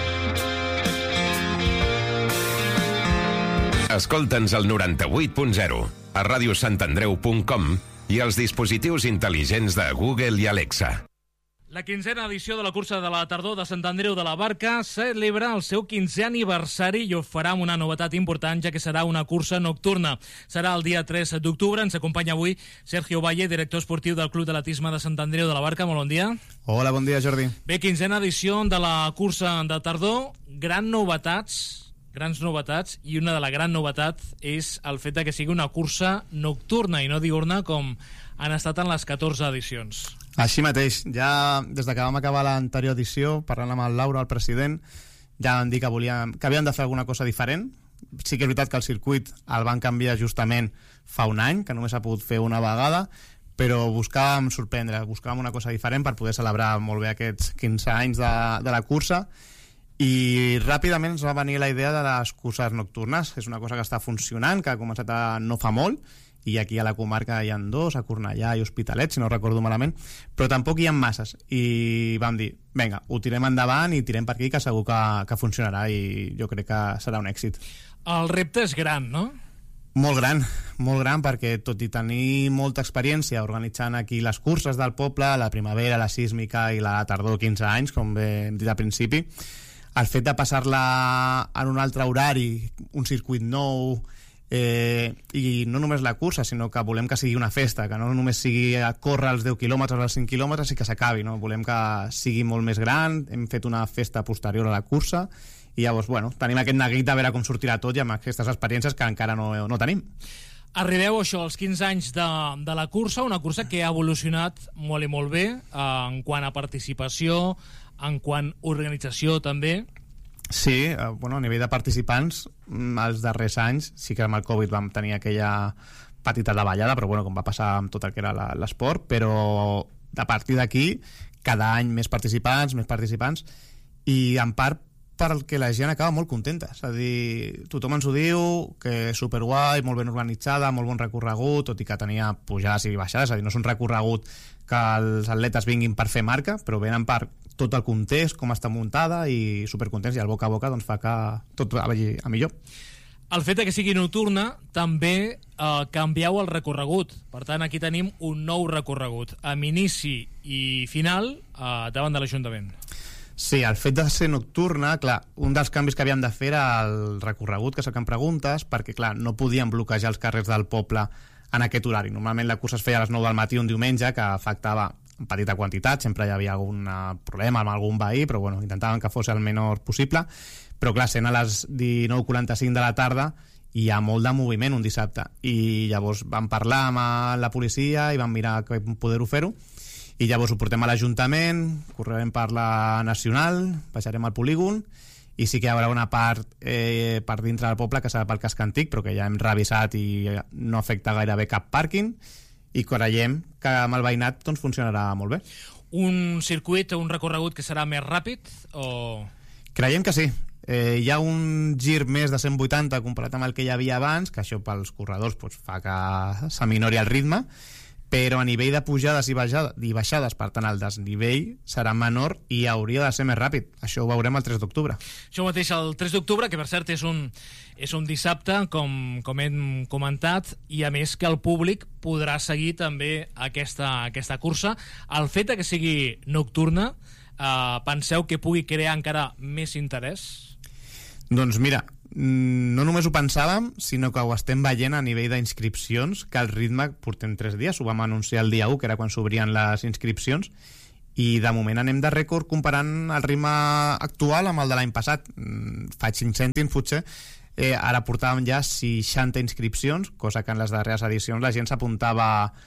Speaker 3: Escolta'ns al 98.0, a radiosantandreu.com i als dispositius intel·ligents de Google i Alexa.
Speaker 1: La 15a edició de la cursa de la tardor de Sant Andreu de la Barca celebra el seu 15è aniversari i ho farà amb una novetat important, ja que serà una cursa nocturna. Serà el dia 3 d'octubre. Ens acompanya avui Sergio Valle, director esportiu del Club d'Atletisme de Sant Andreu de la Barca. Molt bon dia.
Speaker 4: Hola, bon dia, Jordi.
Speaker 1: Bé, 15a edició de la cursa de tardor. Grans novetats, i una de la gran novetat és el fet que sigui una cursa nocturna i no diurna com han estat en les 14 edicions.
Speaker 4: Així mateix, ja des que vam acabar l'anterior edició, parlant amb el Laura, el president, ja vam dir que havíem de fer alguna cosa diferent. Sí que és veritat que el circuit el van canviar justament fa un any, que només s'ha pogut fer una vegada, però buscàvem sorprendre, buscàvem una cosa diferent per poder celebrar molt bé aquests 15 anys de la cursa, i ràpidament ens va venir la idea de les curses nocturnes. És una cosa que està funcionant, que ha començat no fa molt, i aquí a la comarca hi ha 2, a Cornellà i Hospitalet, si no recordo malament, però tampoc hi ha masses, i vam dir, vinga, ho tirem endavant i tirem per aquí, que segur que funcionarà, i jo crec que serà un èxit.
Speaker 1: El repte és gran, no?
Speaker 4: Molt gran, perquè tot i tenir molta experiència organitzant aquí les curses del poble, la primavera, la sísmica i la tardor, 15 anys, com bé hem dit al principi, el fet de passar-la en un altre horari, un circuit nou, i no només la cursa, sinó que volem que sigui una festa, que no només sigui a córrer els 10 quilòmetres o els 5 quilòmetres i que s'acabi, no? Volem que sigui molt més gran. Hem fet una festa posterior a la cursa i llavors, tenim aquest neguit de veure com sortirà tot i amb aquestes experiències que encara no tenim.
Speaker 1: Arribeu als 15 anys de la cursa, una cursa que ha evolucionat molt i molt bé en quant a participació, en quant a organització també.
Speaker 4: Sí, a nivell de participants, els darrers anys, sí que amb el Covid vam tenir aquella petita davallada, però com va passar amb tot el que era l'esport, però a partir d'aquí, cada any més participants, i en part perquè la gent acaba molt contenta. És a dir, tothom ens ho diu, que és superguai, molt ben organitzada, molt bon recorregut, tot i que tenia pujades i baixades, és a dir, no és un recorregut que els atletes vinguin per fer marca, però venen per tot el context, com està muntada, i supercontents, i el boca a boca fa que tot vagi a millor.
Speaker 1: El fet que sigui nocturna també canvieu el recorregut. Per tant, aquí tenim un nou recorregut amb inici i final davant de l'Ajuntament.
Speaker 4: Sí, el fet de ser nocturna, clar, un dels canvis que havíem de fer era el recorregut, que és el que em preguntes, perquè, clar, no podíem bloquejar els carrers del poble en aquest horari. Normalment la cursa es feia a les 9 del matí un diumenge, que afectava en petita quantitat, sempre hi havia algun problema amb algun veí, però intentàvem que fos el menor possible, però clar, sent a les 19:45 de la tarda hi ha molt de moviment un dissabte, i llavors vam parlar amb la policia i vam mirar com poder-ho fer-ho, i llavors ho portem a l'Ajuntament, correrem per la Nacional, baixarem al polígon, i sí que hi haurà una part per dintre del poble que serà pel casc antic, però que ja hem revisat i no afecta gairebé cap pàrquing, i creiem que amb el veïnat funcionarà molt bé.
Speaker 1: Un circuit, un recorregut que serà més ràpid? O...
Speaker 4: Creiem que sí. Hi ha un gir més de 180 comparat amb el que hi havia abans, que això pels corredors fa que s'aminori el ritme, però a nivell de pujades i baixades, per tant el desnivell serà menor i hauria de ser més ràpid. Això ho veurem el 3 d'octubre.
Speaker 1: Això mateix el 3 d'octubre, que per cert és un dissabte, com hem comentat, i a més que el públic podrà seguir també aquesta cursa. El fet que sigui nocturna, penseu que pugui crear encara més interès?
Speaker 4: Doncs mira, no només ho pensàvem, sinó que ho estem veient a nivell d'inscripcions, que el ritme portem 3 dies, ho vam anunciar el dia 1, que era quan s'obrien les inscripcions, i de moment anem de rècord comparant el ritme actual amb el de l'any passat. Faig 5 cèntims, potser. Ara portàvem ja 60 inscripcions, cosa que en les darreres edicions la gent s'apuntava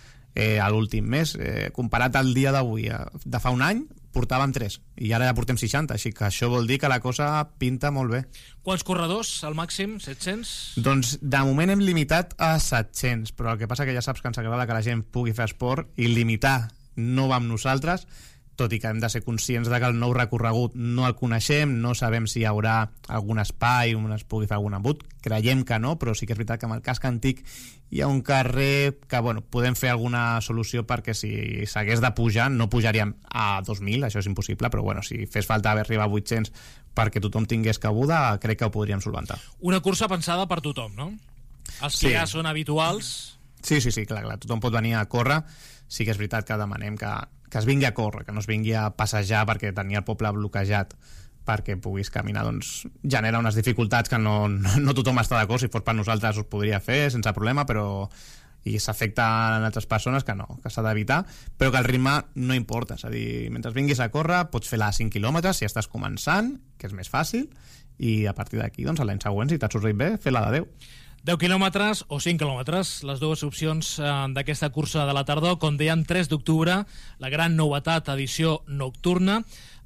Speaker 4: a l'últim mes. Comparat al dia d'avui, de fa un any, portàvem 3, i ara ja portem 60, així que això vol dir que la cosa pinta molt bé.
Speaker 1: Quants corredors, al màxim? 700?
Speaker 4: Doncs de moment hem limitat a 700, però el que passa que ja saps que ens agrada que la gent pugui fer esport, i limitar no va amb nosaltres, tot i que hem de ser conscients de que el nou recorregut no el coneixem, no sabem si hi haurà algun espai on es pugui fer algun embut, creiem que no, però sí que és veritat que amb el casc antic hi ha un carrer que, bueno, podem fer alguna solució perquè si s'hagués de pujar, no pujaríem a 2.000, això és impossible, però bueno, si fes falta arribar a 800 perquè tothom tingués cabuda, crec que ho podríem solventar.
Speaker 1: Una cursa pensada per tothom, no? Els que ja són habituals...
Speaker 4: Sí, clar, tothom pot venir a córrer. Sí que és veritat que demanem que es vingui a córrer, que no es vingui a passejar perquè tenir el poble bloquejat perquè puguis caminar, doncs genera unes dificultats que no tothom està d'acord. Si fos per nosaltres us podria fer sense problema, però i s'afecta a altres persones que no, que s'ha d'evitar, però que el ritme no importa, és a dir, mentre vinguis a córrer pots fer les 5 quilòmetres si estàs començant, que és més fàcil, i a partir d'aquí, doncs, l'any següent, si t'ha sortit bé, fer la de 10.
Speaker 1: 10 quilòmetres o 5 quilòmetres, les dues opcions d'aquesta cursa de la tardor. Com dèiem, 3 d'octubre, la gran novetat, edició nocturna.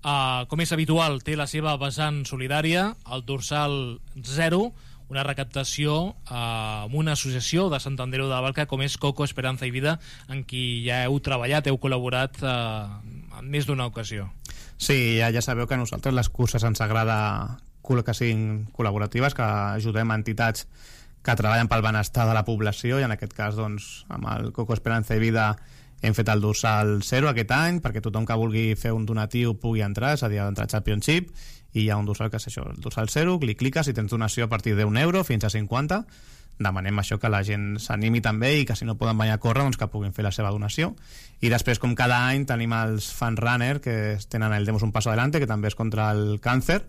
Speaker 1: Com és habitual, té la seva vessant solidària, el dorsal 0, una recaptació amb una associació de Sant Andreu de la Barca com és Coco, Esperanza i Vida, en qui ja heu treballat, heu col·laborat en més d'una ocasió.
Speaker 4: Sí, ja sabeu que a nosaltres les curses ens agrada que siguin col·laboratives, que ajudem a entitats que treballen pel benestar de la població, i en aquest cas, doncs, amb el Coco, Esperanza i Vida hem fet el dorsal 0 aquest any perquè tothom que vulgui fer un donatiu pugui entrar, és a dir, entrar al Championship, i hi ha un dorsal que és això, el dorsal 0, cliques i tens donació a partir de €1 fins a 50. Demanem això, que la gent s'animi també, i que si no poden venir a córrer, doncs que puguin fer la seva donació. I després, com cada any, tenim els fan runner, que tenen el Demos un paso adelante, que també és contra el càncer,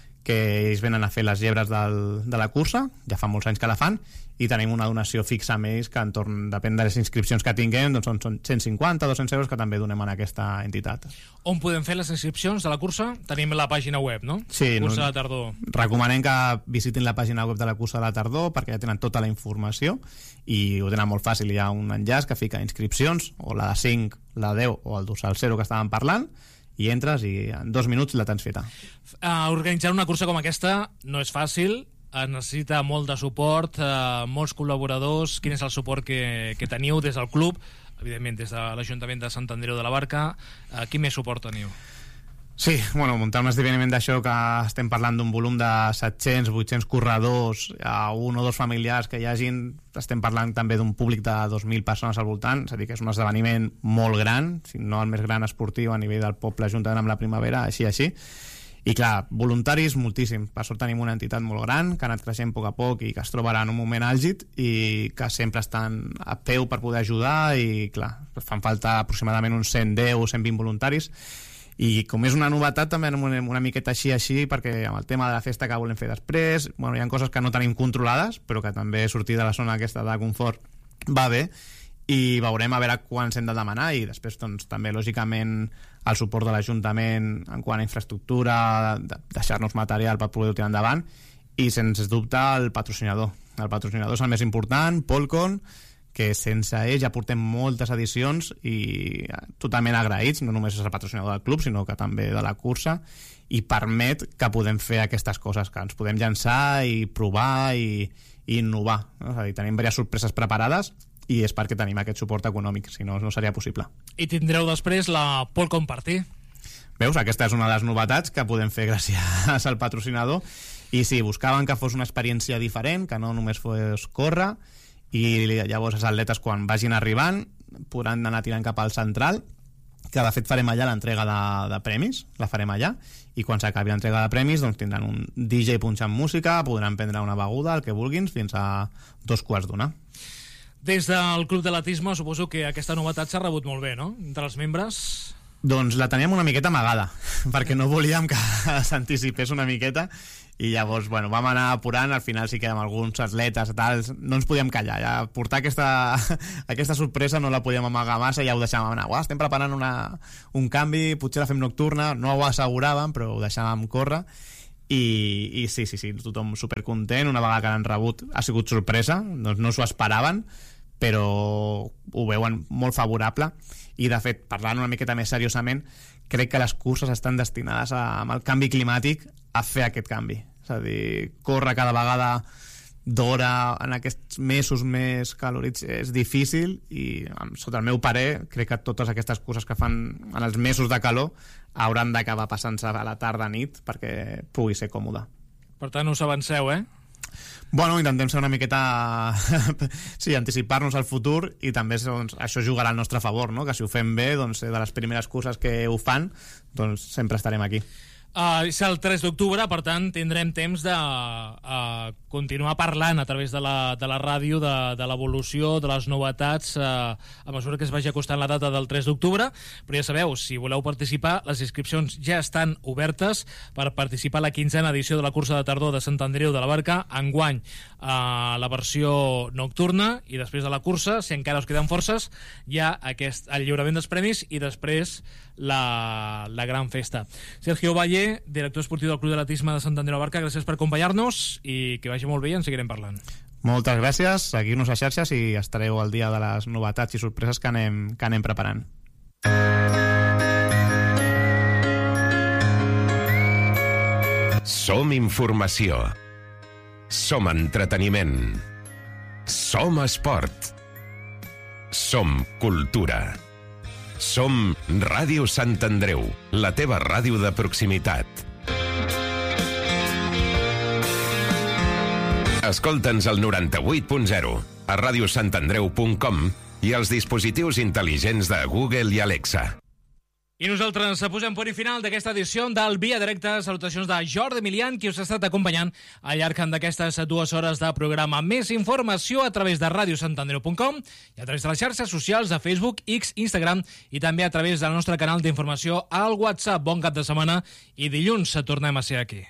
Speaker 4: que ells venen a fer les llebres de la cursa, ja fa molts anys que la fan, i tenim una donació fixa amb ells que depèn de les inscripcions que tinguem, doncs són 150 o 200 euros que també donem a aquesta entitat.
Speaker 1: On podem fer les inscripcions de la cursa? Tenim la pàgina web, no?
Speaker 4: Sí.
Speaker 1: Cursa de la tardor.
Speaker 4: Recomanem que visitin la pàgina web de la cursa de la tardor perquè ja tenen tota la informació i ho tenen molt fàcil. Hi ha un enllaç que fica inscripcions, o la de 5, la de 10 o el dorsal 0 que estàvem parlant, i entres i en 2 minuts la tens feta.
Speaker 1: Organitzar una cursa com aquesta no és fàcil, es necessita molt de suport, molts col·laboradors. Quin és el suport que teniu des del club, evidentment des de l'Ajuntament de Sant Andreu de la Barca? Quin més suport teniu?
Speaker 4: Sí, bueno, muntar un esdeveniment d'això, que estem parlant d'un volum de 700, 800 corredors, a un o dos familiars que hi hagin, estem parlant també d'un públic de 2.000 persones al voltant, és a dir, que és un esdeveniment molt gran, si no el més gran esportiu a nivell del poble, juntament amb la primavera, així. I clar, voluntaris moltíssim. Per sort tenim una entitat molt gran que ha anat creixent a poc i que es trobarà en un moment àlgid i que sempre estan a peu per poder ajudar, i clar, fan falta aproximadament uns 110 o 120 voluntaris. I com és una novetat també una miqueta així, perquè amb el tema de la festa que volem fer després, bueno, hi ha coses que no tenim controlades, però que també sortir de la zona aquesta de confort va bé, i veurem a veure quants hem de demanar, i després doncs, també lògicament el suport de l'Ajuntament en quant a infraestructura, deixar-nos material per poder-ho tirar endavant, i sense dubte el patrocinador és el més important, Polcon, que sense ells ja portem moltes edicions i totalment agraïts, no només és el patrocinador del club sinó que també de la cursa, i permet que podem fer aquestes coses, que ens podem llançar i provar i innovar, no? És a dir, tenim diverses sorpreses preparades i és perquè tenim aquest suport econòmic, si no, no seria possible.
Speaker 1: I tindreu després la Polcon Party.
Speaker 4: Veus, aquesta és una de les novetats que podem fer gràcies al patrocinador, i sí, buscaven que fos una experiència diferent, que no només fos córrer, i llavors els atletes quan vagin arribant podran anar tirant cap al central, que de fet farem allà l'entrega de premis, la farem allà, i quan s'acabi l'entrega de premis doncs tindran un DJ punxant música, podran prendre una beguda, el que vulguin, fins a 2:15.
Speaker 1: Des del Club de l'Atletisme suposo que aquesta novetat s'ha rebut molt bé, no?, entre els membres.
Speaker 4: Doncs la teníem una miqueta amagada, perquè no volíem que s'anticipés una miqueta, i llavors, bueno, vam anar apurant, al final sí que amb alguns atletes tals, no ens podíem callar, ja portar aquesta sorpresa no la podíem amagar massa, ja ho deixàvem anar, estem preparant un canvi, potser la fem nocturna, no ho asseguràvem, però ho deixàvem córrer, i sí, tothom supercontent, una vegada que l'han rebut ha sigut sorpresa, doncs no s'ho esperaven, però ho veuen molt favorable, i de fet, parlant una miqueta més seriosament, crec que les curses estan destinades amb el canvi climàtic a fer aquest canvi, és a dir, córrer cada vegada d'hora en aquests mesos més calorits és difícil, i sota el meu parer crec que totes aquestes curses que fan en els mesos de calor hauran d'acabar passant-se a la tarda-nit perquè pugui ser còmode.
Speaker 1: Per tant, us avanceu,
Speaker 4: Bueno, intentem ser una miqueta sí, anticipar-nos al futur, i també doncs, això jugarà al nostre favor, no? Que si ho fem bé, doncs, de les primeres curses que ho fan, doncs sempre estarem aquí.
Speaker 1: És el 3 d'octubre, per tant tindrem temps de continuar parlant a través de la ràdio de l'evolució, de les novetats a mesura que es vagi acostant la data del 3 d'octubre, però ja sabeu, si voleu participar, les inscripcions ja estan obertes per participar a la 15a edició de la cursa de tardor de Sant Andreu de la Barca, enguany la versió nocturna, i després de la cursa, si encara us queden forces, hi ha el lliurament dels premis i després la gran festa. Sergio Valle, director esportiu del Club de l'Atletisme de Sant Andreu de la Barca, gràcies per acompanyar-nos i que vagi molt bé, i en seguirem parlant.
Speaker 4: Moltes gràcies, seguir-nos a xarxes i estareu al dia de les novetats i sorpreses que anem preparant.
Speaker 3: Som informació. Som entreteniment. Som esport. Som cultura. Som Ràdio Sant Andreu, la teva ràdio de proximitat. Escolta'ns al 98.0, a radiosantandreu.com i als dispositius intel·ligents de Google i Alexa.
Speaker 1: I nosaltres posem punt i final d'aquesta edició del Via Directa. Salutacions de Jordi Milian, qui us ha estat acompanyant al llarg d'aquestes 2 hores de programa. Més informació a través de radiosantandreu.com i a través de les xarxes socials de Facebook, X, Instagram i també a través del nostre canal d'informació al WhatsApp. Bon cap de setmana i dilluns tornem a ser aquí.